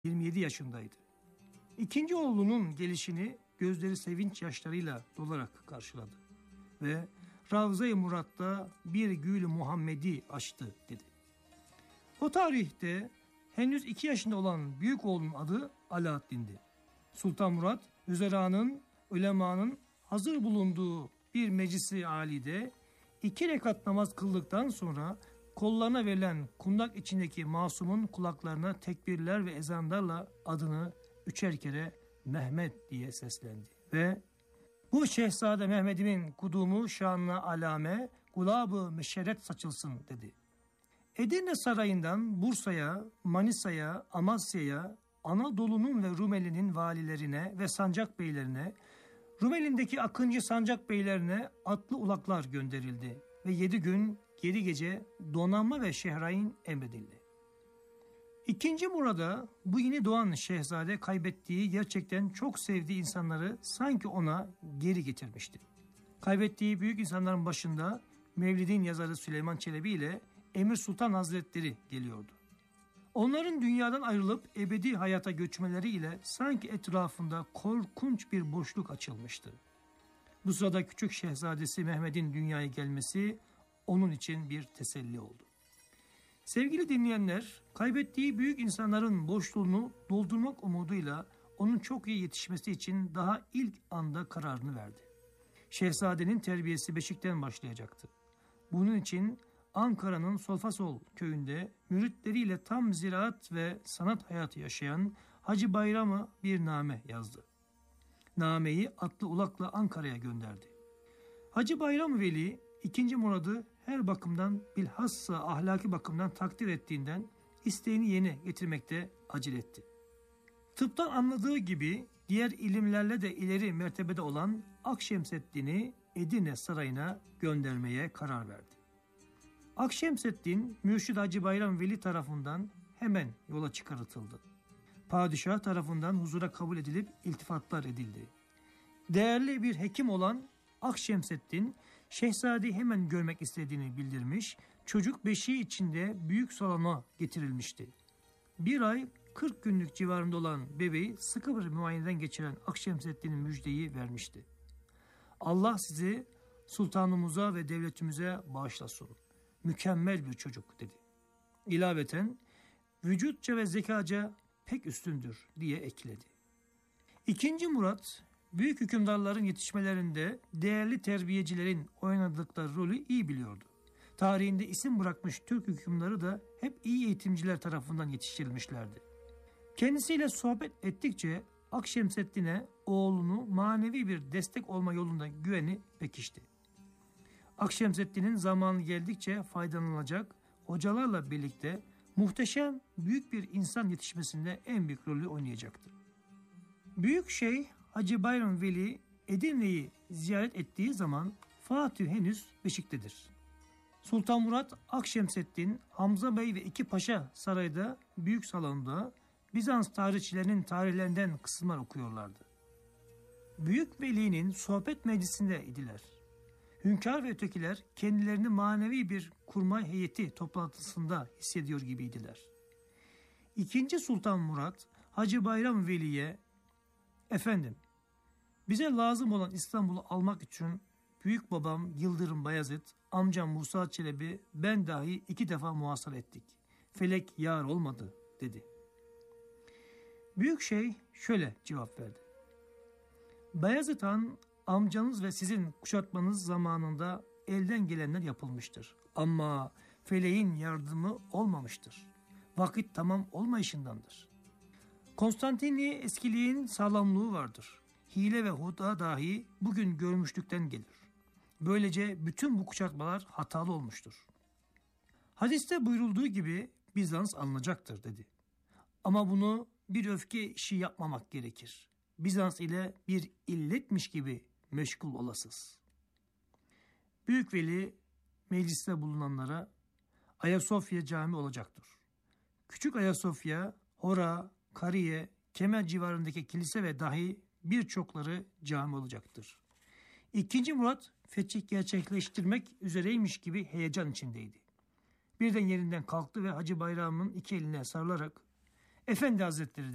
27 yaşındaydı. İkinci oğlunun gelişini gözleri sevinç yaşlarıyla dolarak karşıladı ve Ravza-i Murat'ta bir gül Muhammedi açtı dedi. O tarihte henüz 2 yaşında olan büyük oğlunun adı Alaaddin'di. Sultan Murat, üzeranın, ulemanın hazır bulunduğu bir meclisi âlide 2 rekat namaz kıldıktan sonra kollarına verilen kundak içindeki masumun kulaklarına tekbirler ve ezanlarla adını 3'er kere Mehmet diye seslendi. Ve bu şehzade Mehmet'imin kudumu şanına alame, gulab-ı meşerret saçılsın dedi. Edirne Sarayı'ndan Bursa'ya, Manisa'ya, Amasya'ya, Anadolu'nun ve Rumeli'nin valilerine ve sancak beylerine, Rumeli'ndeki Akıncı sancak beylerine atlı ulaklar gönderildi ve 7 gün 7 gece donanma ve şehrain emredildi. İkinci Murad'a bu yeni doğan şehzade kaybettiği, gerçekten çok sevdiği insanları sanki ona geri getirmişti. Kaybettiği büyük insanların başında Mevlid'in yazarı Süleyman Çelebi ile Emir Sultan Hazretleri geliyordu. Onların dünyadan ayrılıp ebedi hayata göçmeleri ile sanki etrafında korkunç bir boşluk açılmıştı. Bu sırada küçük şehzadesi Mehmet'in dünyaya gelmesi onun için bir teselli oldu. Sevgili dinleyenler, kaybettiği büyük insanların boşluğunu doldurmak umuduyla onun çok iyi yetişmesi için daha ilk anda kararını verdi. Şehzadenin terbiyesi beşikten başlayacaktı. Bunun için Ankara'nın Solfasol köyünde müritleriyle tam ziraat ve sanat hayatı yaşayan Hacı Bayram'a bir name yazdı. Nameyi atlı ulakla Ankara'ya gönderdi. Hacı Bayram Veli, 2. Murad'ı her bakımdan bilhassa ahlaki bakımdan takdir ettiğinden isteğini yerine getirmekte acele etti. Tıptan anladığı gibi diğer ilimlerle de ileri mertebede olan Akşemseddin'i Edirne Sarayı'na göndermeye karar verdi. Akşemseddin, Mürşid Hacı Bayram Veli tarafından hemen yola çıkartıldı. Padişah tarafından huzura kabul edilip iltifatlar edildi. Değerli bir hekim olan Akşemseddin, şehzadeyi hemen görmek istediğini bildirmiş, çocuk beşiği içinde büyük salona getirilmişti. 1 ay 40 günlük civarında olan bebeği sıkı bir muayeneden geçiren Akşemseddin'in müjdeyi vermişti. Allah sizi sultanımıza ve devletimize bağışlasın. Mükemmel bir çocuk dedi. İlaveten vücutça ve zekaca pek üstündür diye ekledi. 2. Murat, büyük hükümdarların yetişmelerinde değerli terbiyecilerin oynadıkları rolü iyi biliyordu. Tarihinde isim bırakmış Türk hükümdarı da hep iyi eğitimciler tarafından yetiştirilmişlerdi. Kendisiyle sohbet ettikçe Akşemseddin'e oğlunu manevi bir destek olma yolunda güveni pekişti. Akşemseddin'in zamanı geldikçe faydalanılacak hocalarla birlikte muhteşem büyük bir insan yetişmesinde en büyük rolü oynayacaktı. Büyük Şeyh Hacı Bayram Veli Edirne'yi ziyaret ettiği zaman Fatih henüz beşiktedir. Sultan Murat, Akşemseddin, Hamza Bey ve 2 paşa sarayda büyük salonda Bizans tarihçilerinin tarihlerinden kısımlar okuyorlardı. Büyük Veli'nin sohbet meclisinde idiler. Hünkâr ve ötekiler kendilerini manevi bir kurmay heyeti toplantısında hissediyor gibiydiler. 2. Sultan Murat, Hacı Bayram Veli'ye, "Efendim, bize lazım olan İstanbul'u almak için büyük babam Yıldırım Bayezid, amcam Musa Çelebi, ben dahi 2 defa muhasara ettik. Felek yar olmadı," dedi. Büyük Şeyh şöyle cevap verdi. "Bayezid Han, amcanız ve sizin kuşatmanız zamanında elden gelenler yapılmıştır. Ama feleğin yardımı olmamıştır. Vakit tamam olmayışındandır. Konstantiniye eskiliğin sağlamlığı vardır. Hile ve huda dahi bugün görmüşlükten gelir. Böylece bütün bu kuşatmalar hatalı olmuştur. Hadiste buyurulduğu gibi Bizans alınacaktır," dedi. "Ama bunu bir öfke işi yapmamak gerekir. Bizans ile bir illetmiş gibi meşgul olasız." Büyük Veli mecliste bulunanlara Ayasofya Camii olacaktır. Küçük Ayasofya, Hora, Kariye, Kemer civarındaki kilise ve dahi birçokları cami olacaktır. 2. Murat fethi gerçekleştirmek üzereymiş gibi heyecan içindeydi. Birden yerinden kalktı ve Hacı Bayram'ın 2 eline sarılarak, "Efendi Hazretleri,"